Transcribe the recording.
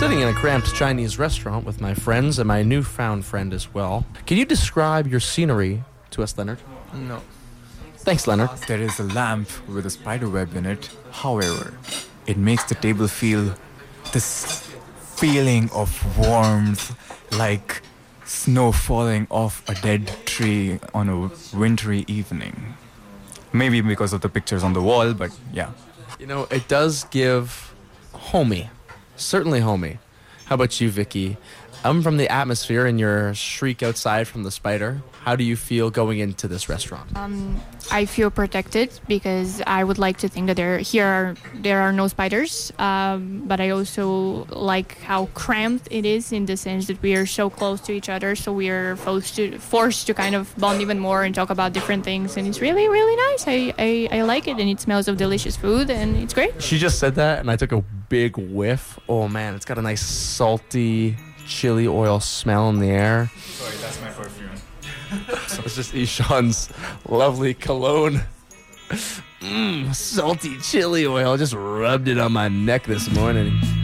sitting in a cramped Chinese restaurant with my friends and my newfound friend as well. Can you describe your scenery to us, Leonard? No. Thanks, Leonard. There is a lamp with a spider web in it. However, it makes the table feel this feeling of warmth, like snow falling off a dead tree on a wintry evening. Maybe because of the pictures on the wall, but yeah. You know, it does give homey. Certainly homey. How about you, Vicky? From the atmosphere and your shriek outside from the spider, how do you feel going into this restaurant? I feel protected because I would like to think that there are no spiders, but I also like how cramped it is in the sense that we are so close to each other, so we are forced to kind of bond even more and talk about different things, and it's really, really nice. I like it, and it smells of delicious food, and it's great. She just said that, and I took a big whiff. Oh man, it's got a nice salty chili oil smell in the air. Sorry, that's my perfume. It's just Ishan's lovely cologne. Salty chili oil. Just rubbed it on my neck this morning.